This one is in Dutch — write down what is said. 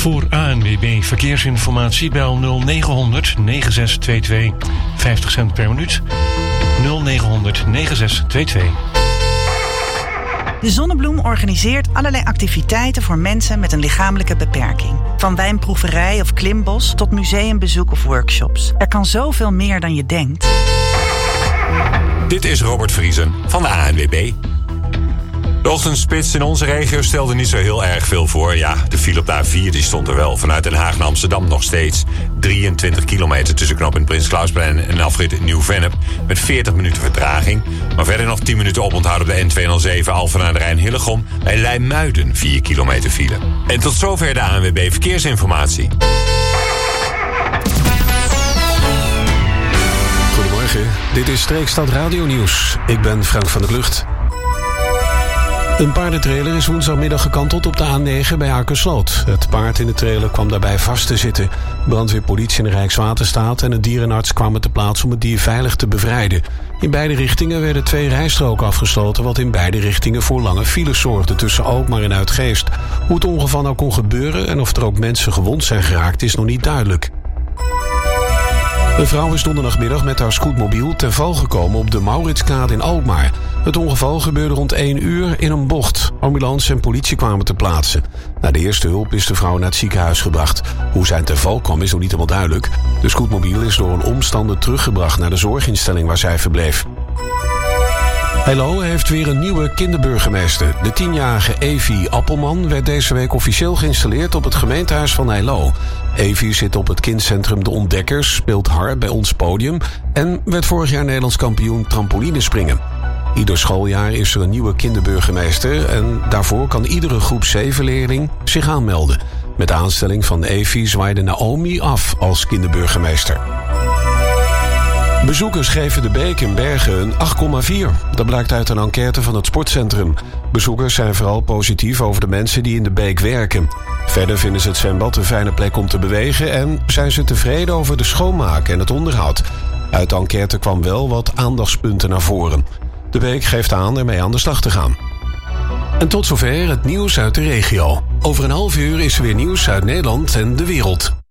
Voor ANWB Verkeersinformatie bel 0900 9622 50 cent per minuut. 0900 9622. De Zonnebloem organiseert allerlei activiteiten voor mensen met een lichamelijke beperking. Van wijnproeverij of klimbos tot museumbezoek of workshops. Er kan zoveel meer dan je denkt. Dit is Robert Vriesen van de ANWB. De ochtendspits in onze regio stelde niet zo heel erg veel voor. Ja, de file op de A4 die stond er wel. Vanuit Den Haag naar Amsterdam nog steeds. 23 kilometer tussen knooppunt Prins Clausplein en afrit Nieuw-Vennep. Met 40 minuten vertraging. Maar verder nog 10 minuten oponthoud op de N207 Alphen aan de Rijn-Hillegom. Bij Leimuiden 4 kilometer file. En tot zover de ANWB Verkeersinformatie. Goedemorgen, dit is Streekstad Radio Nieuws. Ik ben Frank van der Klucht. Een paardentrailer is woensdagmiddag gekanteld op de A9 bij Akersloot. Het paard in de trailer kwam daarbij vast te zitten. Brandweer, politie en de Rijkswaterstaat en een dierenarts kwamen ter plaatse om het dier veilig te bevrijden. In beide richtingen werden 2 rijstroken afgesloten, wat in beide richtingen voor lange files zorgde tussen Alkmaar en Uitgeest. Hoe het ongeval nou kon gebeuren en of er ook mensen gewond zijn geraakt is nog niet duidelijk. Een vrouw is donderdagmiddag met haar scootmobiel ten val gekomen op de Mauritskade in Alkmaar. Het ongeval gebeurde rond 1 uur in een bocht. Ambulance en politie kwamen ter plaatse. Na de eerste hulp is de vrouw naar het ziekenhuis gebracht. Hoe zij ten val kwam is nog niet helemaal duidelijk. De scootmobiel is door een omstander teruggebracht naar de zorginstelling waar zij verbleef. Heilo heeft weer een nieuwe kinderburgemeester. De 10-jarige Evie Appelman werd deze week officieel geïnstalleerd op het gemeentehuis van Heilo. Evie zit op het kindcentrum De Ontdekkers, speelt hard bij Ons Podium en werd vorig jaar Nederlands kampioen trampolinespringen. Ieder schooljaar is er een nieuwe kinderburgemeester en daarvoor kan iedere groep 7-leerling zich aanmelden. Met de aanstelling van Evie zwaaide Naomi af als kinderburgemeester. Bezoekers geven de Beek in Bergen een 8,4. Dat blijkt uit een enquête van het sportcentrum. Bezoekers zijn vooral positief over de mensen die in de Beek werken. Verder vinden ze het zwembad een fijne plek om te bewegen en zijn ze tevreden over de schoonmaak en het onderhoud. Uit de enquête kwam wel wat aandachtspunten naar voren. De Beek geeft aan ermee aan de slag te gaan. En tot zover het nieuws uit de regio. Over een half uur is er weer nieuws uit Nederland en de wereld.